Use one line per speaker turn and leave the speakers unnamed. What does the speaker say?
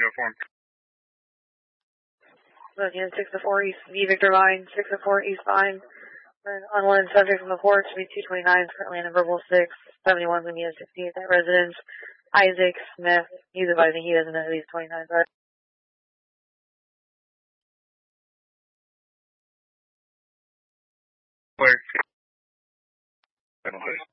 uniform.
Unit 604 East V Victor line, 604 East line. Unwanted subject from the porch, B229 is currently in a verbal 671 in unit 68 at residence. Isaac Smith, he's advising he doesn't know who these 29s are.
Where?